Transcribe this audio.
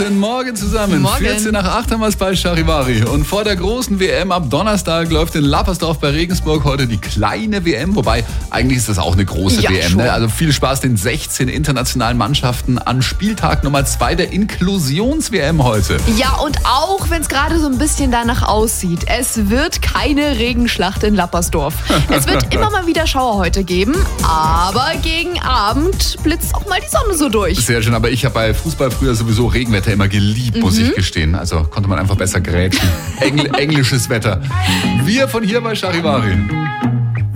Guten Morgen zusammen. Morgen. 14 nach 8 haben wir es bei Charivari. Und vor der großen WM ab Donnerstag läuft in Lappersdorf bei Regensburg heute die kleine WM. Wobei, eigentlich ist das auch eine große WM. Schon. Ne? Also viel Spaß den 16 internationalen Mannschaften an Spieltag Nummer 2 der Inklusions-WM heute. Ja, und auch wenn es gerade so ein bisschen danach aussieht, es wird keine Regenschlacht in Lappersdorf. Es wird immer mal wieder Schauer heute geben, aber gegen Abend blitzt auch mal die Sonne so durch. Sehr schön, aber ich habe bei Fußball früher sowieso Regenwetter immer geliebt, muss ich gestehen. Also konnte man einfach besser grätschen. Englisches Wetter. Wir von hier bei Charivari.